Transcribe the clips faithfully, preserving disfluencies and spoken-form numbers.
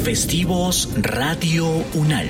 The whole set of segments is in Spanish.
Festivos Radio Unal.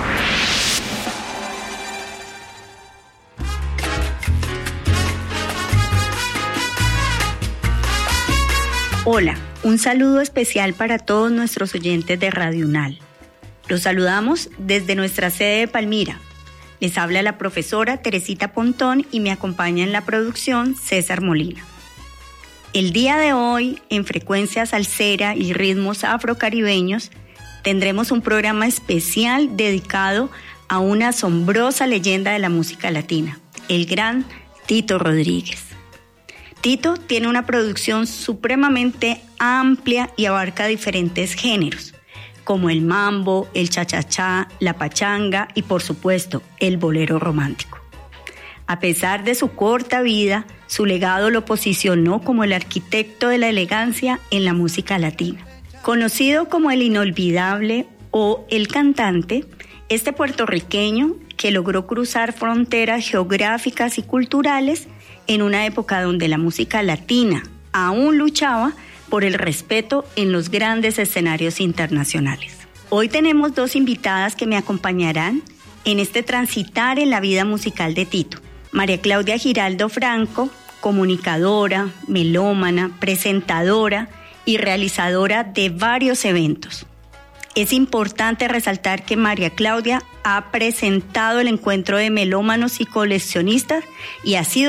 Hola, un saludo especial para todos nuestros oyentes de Radio Unal. Los saludamos desde nuestra sede de Palmira. Les habla la profesora Teresita Pontón y me acompaña en la producción César Molina. El día de hoy, en Frecuencia Salsera y Ritmos Afrocaribeños, tendremos un programa especial dedicado a una asombrosa leyenda de la música latina, el gran Tito Rodríguez. Tito tiene una producción supremamente amplia y abarca diferentes géneros, como el mambo, el cha-cha-cha, la pachanga y, por supuesto, el bolero romántico. A pesar de su corta vida, su legado lo posicionó como el arquitecto de la elegancia en la música latina. Conocido como el inolvidable o el cantante, este puertorriqueño que logró cruzar fronteras geográficas y culturales en una época donde la música latina aún luchaba por el respeto en los grandes escenarios internacionales. Hoy tenemos dos invitadas que me acompañarán en este transitar en la vida musical de Tito. María Claudia Giraldo Franco, comunicadora, melómana, presentadora y realizadora de varios eventos. Es importante resaltar que María Claudia ha presentado el encuentro de melómanos y coleccionistas y ha sido